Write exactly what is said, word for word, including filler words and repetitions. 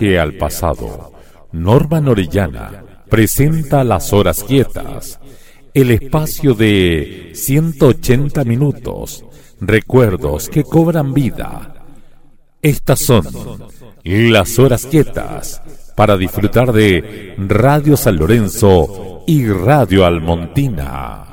viaje al pasado, Norman Orellana presenta Las Horas Quietas, el espacio de ciento ochenta minutos, recuerdos que cobran vida. Estas son Las Horas Quietas, para disfrutar de Radio San Lorenzo y Radio Almontina.